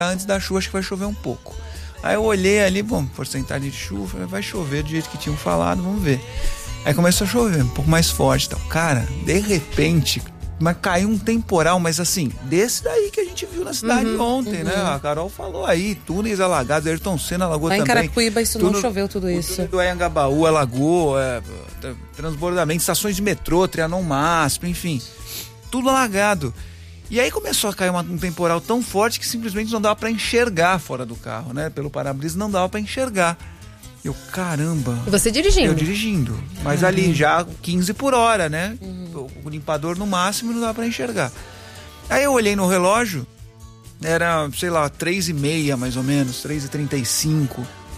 antes da chuva, acho que vai chover um pouco. Aí eu olhei ali, bom, porcentagem de chuva, vai chover do jeito que tinham falado, vamos ver. Aí começou a chover, um pouco mais forte e tal. Cara, de repente, mas caiu um temporal, mas assim, desse daí que a gente viu na cidade ontem, né? A Carol falou aí, túneis alagados, Ayrton Senna alagou também. Lá em Carapicuíba isso não choveu tudo isso. O túnel do Anhangabaú alagou, transbordamento, estações de metrô, Trianon Masp, enfim, tudo alagado. E aí começou a cair um temporal tão forte que simplesmente não dava para enxergar fora do carro, né? Pelo para-brisa não dava para enxergar. Eu, caramba. E você dirigindo? Eu dirigindo. Mas ali já 15 por hora, né? O limpador no máximo não dava para enxergar. Aí eu olhei no relógio, era, sei lá, 3h30 mais ou menos, 3h35.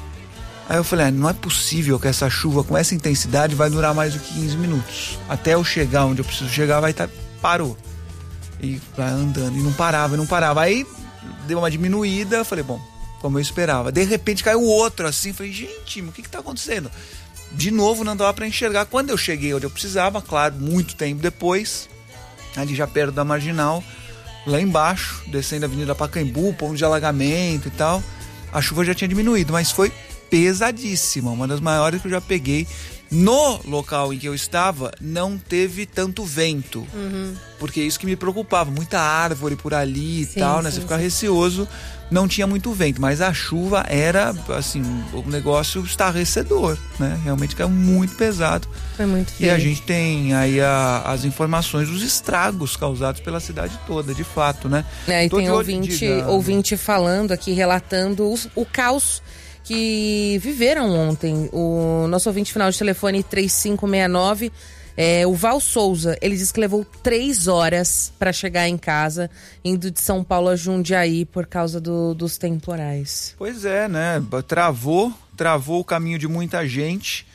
Aí eu falei, não é possível que essa chuva com essa intensidade vai durar mais do que 15 minutos. Até eu chegar onde eu preciso chegar, parou. E andando, e não parava. Aí deu uma diminuída, falei, bom, como eu esperava. De repente caiu outro assim, falei, gente, o que tá acontecendo? De novo não dava pra enxergar. Quando eu cheguei onde eu precisava, claro, muito tempo depois, ali já perto da Marginal, lá embaixo, descendo a Avenida Pacaembu, ponto de alagamento e tal, a chuva já tinha diminuído, mas foi pesadíssima, uma das maiores que eu já peguei. No local em que eu estava, não teve tanto vento, porque é isso que me preocupava, muita árvore por ali e tal, né? Você fica receoso, não tinha muito vento, mas a chuva era, assim, um negócio estarrecedor, né? Realmente caiu muito pesado. Foi muito feio. E a gente tem aí as informações dos estragos causados pela cidade toda, de fato, né? E tem ouvinte falando aqui, relatando o caos que viveram ontem. O nosso ouvinte final de telefone 3569, o Val Souza, ele disse que levou 3 horas para chegar em casa, indo de São Paulo a Jundiaí por causa dos temporais. Pois é, né? Travou o caminho de muita gente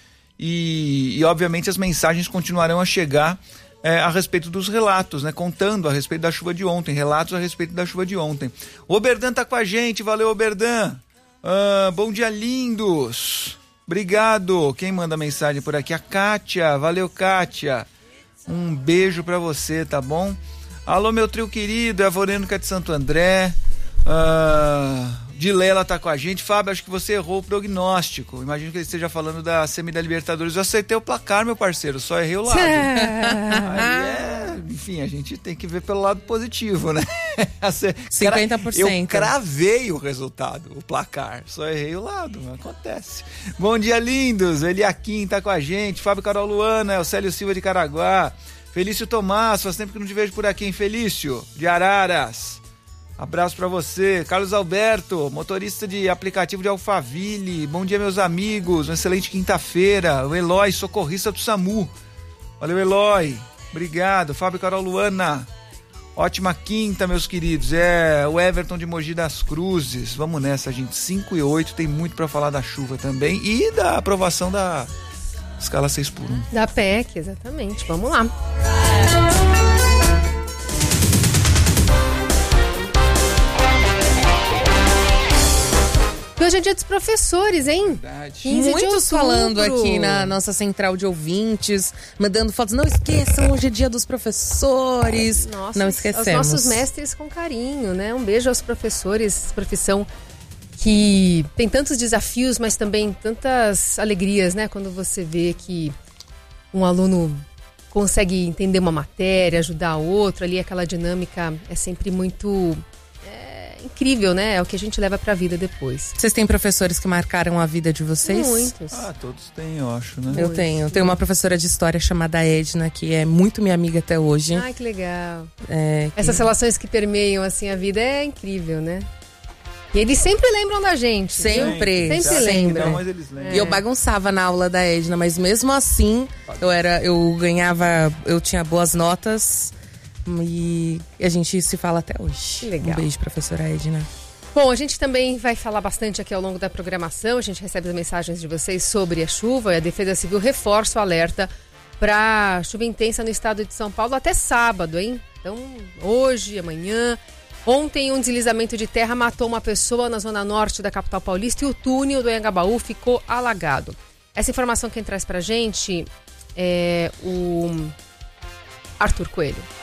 e obviamente as mensagens continuarão a chegar a respeito dos relatos, né? Contando a respeito da chuva de ontem, relatos a respeito da chuva de ontem. O Oberdan tá com a gente, valeu, Oberdan. Bom dia, lindos. Obrigado. Quem manda mensagem por aqui? A Kátia. Valeu, Kátia. Um beijo pra você, tá bom? Alô, meu trio querido, é a Vorênica de Santo André. Dilela tá com a gente. Fábio, acho que você errou o prognóstico. Imagino que ele esteja falando da semi da Libertadores. Eu acertei o placar, meu parceiro, só errei o lado. Enfim, a gente tem que ver pelo lado positivo, né? 50%. Eu cravei o resultado, o placar, só errei o lado, acontece. Bom dia, lindos. Eliakim tá com a gente. Fábio, Carol, Luana, o Célio Silva de Caraguá. Felício Tomás, faz tempo que não te vejo por aqui, hein, Felício? De Araras. Abraço pra você. Carlos Alberto, motorista de aplicativo de Alphaville. Bom dia, meus amigos. Uma excelente quinta-feira. O Eloy, socorrista do SAMU. Valeu, Eloy. Obrigado. Fábio, Carol, Luana. Ótima quinta, meus queridos. O Everton de Mogi das Cruzes. Vamos nessa, gente. 5h08. Tem muito pra falar da chuva também. E da aprovação da escala 6x1. Da PEC, exatamente. Vamos lá. Hoje é dia dos professores, hein? Verdade. Muitos falando aqui na nossa central de ouvintes, mandando fotos. Não esqueçam, hoje é dia dos professores. Não esquecemos. Os nossos mestres com carinho, né? Um beijo aos professores, profissão que tem tantos desafios, mas também tantas alegrias, né? Quando você vê que um aluno consegue entender uma matéria, ajudar outro, ali aquela dinâmica é sempre muito incrível, né? É o que a gente leva pra vida depois. Vocês têm professores que marcaram a vida de vocês? Muitos. Todos têm, eu acho, né? Eu tenho uma professora de história chamada Edna, que é muito minha amiga até hoje. Ai, que legal. Essas relações que permeiam, assim, a vida é incrível, né? E eles sempre lembram da gente. Sempre lembram. Não, mas eles lembram. E eu bagunçava na aula da Edna, mas mesmo assim, eu tinha boas notas. E a gente se fala até hoje. Que legal. Um beijo, professora Edna. Bom, a gente também vai falar bastante aqui ao longo da programação. A gente recebe as mensagens de vocês sobre a chuva. E a Defesa Civil reforça o alerta para chuva intensa no estado de São Paulo até sábado, hein? Então, hoje, amanhã. Ontem, um deslizamento de terra matou uma pessoa na zona norte da capital paulista e o túnel do Anhangabaú ficou alagado. Essa informação quem traz pra gente é o Arthur Coelho.